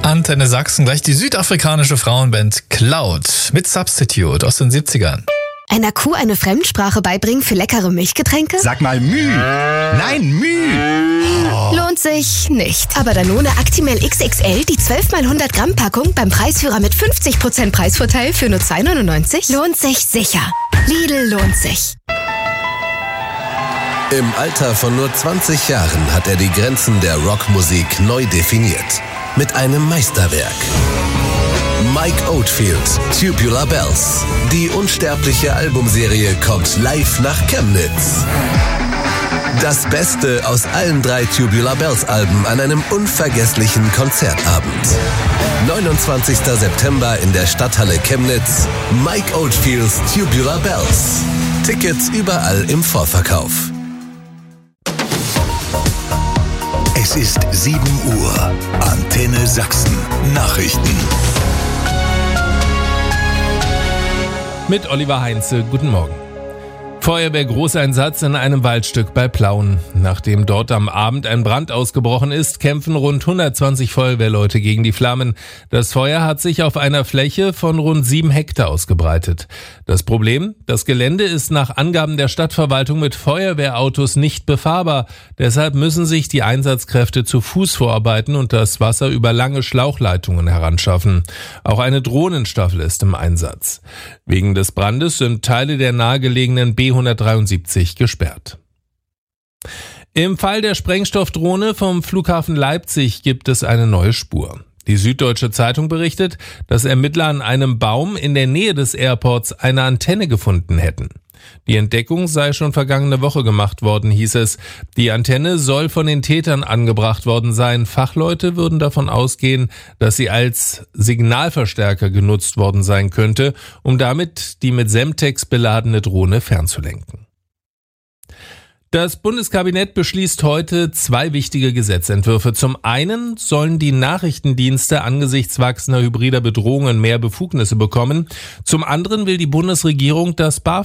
Antenne Sachsen, gleich die südafrikanische Frauenband Cloud mit Substitute aus den 70ern. Einer Kuh eine Fremdsprache beibringen für leckere Milchgetränke? Sag mal Müh. Nein, Müh. Lohnt sich nicht. Aber Danone Actimel XXL, die 12 x 100 Gramm Packung beim Preisführer mit 50% Preisvorteil für nur 2,99? Lohnt sich sicher. Lidl lohnt sich. Im Alter von nur 20 Jahren hat er die Grenzen der Rockmusik neu definiert. Mit einem Meisterwerk. Mike Oldfield, Tubular Bells. Die unsterbliche Albumserie kommt live nach Chemnitz. Das Beste aus allen 3 Tubular Bells Alben an einem unvergesslichen Konzertabend. 29. September in der Stadthalle Chemnitz. Mike Oldfields Tubular Bells. Tickets überall im Vorverkauf. Es ist 7 Uhr. Antenne Sachsen. Nachrichten. Mit Oliver Heinze, guten Morgen. Feuerwehr-Großeinsatz in einem Waldstück bei Plauen. Nachdem dort am Abend ein Brand ausgebrochen ist, kämpfen rund 120 Feuerwehrleute gegen die Flammen. Das Feuer hat sich auf einer Fläche von rund 7 Hektar ausgebreitet. Das Problem? Das Gelände ist nach Angaben der Stadtverwaltung mit Feuerwehrautos nicht befahrbar. Deshalb müssen sich die Einsatzkräfte zu Fuß vorarbeiten und das Wasser über lange Schlauchleitungen heranschaffen. Auch eine Drohnenstaffel ist im Einsatz. Wegen des Brandes sind Teile der nahegelegenen B173 gesperrt. Im Fall der Sprengstoffdrohne vom Flughafen Leipzig gibt es eine neue Spur. Die Süddeutsche Zeitung berichtet, dass Ermittler an einem Baum in der Nähe des Airports eine Antenne gefunden hätten. Die Entdeckung sei schon vergangene Woche gemacht worden, hieß es. Die Antenne soll von den Tätern angebracht worden sein. Fachleute würden davon ausgehen, dass sie als Signalverstärker genutzt worden sein könnte, um damit die mit Semtex beladene Drohne fernzulenken. Das Bundeskabinett beschließt heute 2 wichtige Gesetzentwürfe. Zum einen sollen die Nachrichtendienste angesichts wachsender hybrider Bedrohungen mehr Befugnisse bekommen. Zum anderen will die Bundesregierung das